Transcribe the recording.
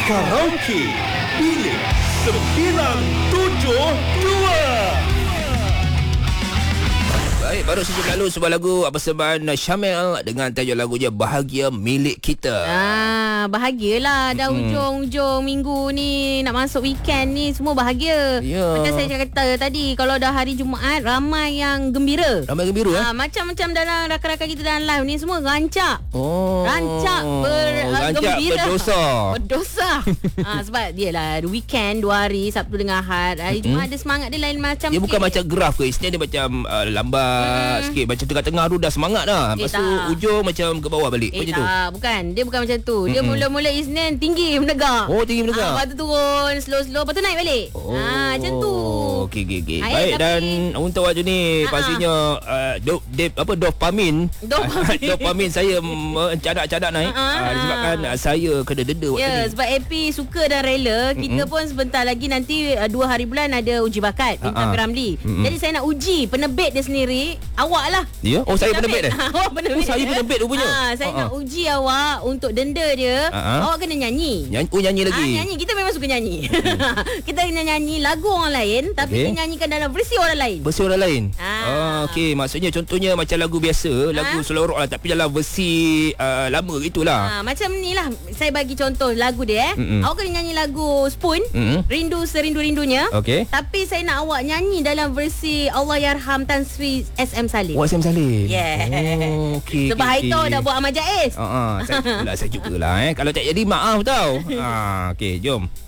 Karaoke Bilik 972. Baik, baru sejak lalu sebuah lagu persembahan Syamel dengan tajuk lagunya Bahagia Milik Kita. Bahagialah dah hujung-hujung minggu ni, nak masuk weekend ni, semua bahagia. Ya. Macam saya kata tadi, kalau dah hari Jumaat ramai yang gembira. Ramai gembira Macam-macam dalam rakan-rakan kita dalam live ni semua rancak. Rancak rancak gembira. berdosa. Berdosa. Sebab dia lah weekend 2 hari, Sabtu dengan Ahad. Hari Jumaat ada semangat dia lain macam. Dia bukan macam graf ke? Istilahnya dia macam lambat sikit. Macam tengah-tengah tu dah semangat dah. Lepas tu ujung macam ke bawah balik. Macam tu. Bukan. Dia bukan macam tu. Dia mula-mula Isnin tinggi menegak. Tinggi menegak. Lepas tu turun slow-slow, lepas tu naik balik. Macam tu. Okey. Baik, dan untuk waktu ni pastinya dopamin dopamin saya mencadak-cadak naik. Disebabkan saya kena denda waktu ni. Sebab Happy suka dan rela. Kita pun sebentar lagi nanti 2 hari bulan ada uji bakat Bintang Piramli. Jadi saya nak uji penerbit dia sendiri. Awak lah. Ya? Saya penerbit dah. Awak penerbit. Saya penerbit rupanya. Saya nak uji awak untuk denda dia. Awak kena nyanyi. Nyanyi lagi. Nyanyi. Kita memang suka nyanyi. Kita kena nyanyi lagu orang lain, tapi kita nyanyikan dalam versi orang lain. Versi orang lain. Okey, maksudnya contohnya macam lagu biasa, lagu selorok lah, tapi dalam versi lama gitulah. Macam ni lah. Saya bagi contoh lagu dia. Awak kena nyanyi lagu Spoon, Rindu Serindu-Rindunya. Okey. Tapi saya nak awak nyanyi dalam versi Allahyarham Tan Sri SM Salim. SM Salim. Okey. Sebab Haito dah buat Amal Jaiz. Saya jugalah. Kalau tak jadi maaf tau. Okey, jom.